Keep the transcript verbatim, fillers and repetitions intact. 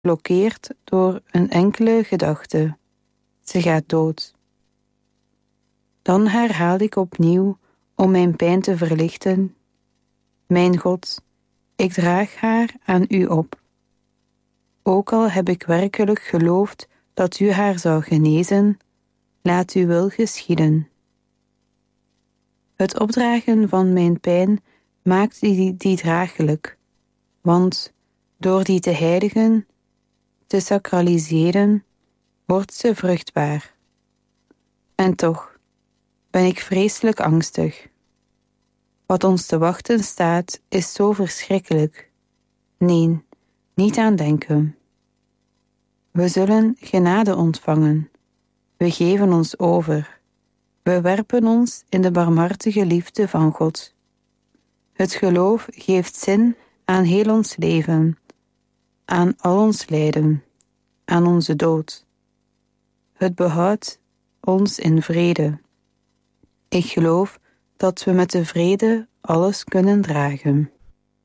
geblokkeerd door een enkele gedachte. Ze gaat dood. Dan herhaal ik opnieuw om mijn pijn te verlichten. Mijn God, ik draag haar aan u op. Ook al heb ik werkelijk geloofd dat u haar zou genezen, laat uw wil geschieden. Het opdragen van mijn pijn maakt die, die draaglijk, want door die te heiligen, te sacraliseren, wordt ze vruchtbaar. En toch ben ik vreselijk angstig. Wat ons te wachten staat, is zo verschrikkelijk. Nee, niet aan denken. We zullen genade ontvangen. We geven ons over. We werpen ons in de barmhartige liefde van God. Het geloof geeft zin aan heel ons leven, aan al ons lijden, aan onze dood. Het behoudt ons in vrede. Ik geloof dat we met de vrede alles kunnen dragen.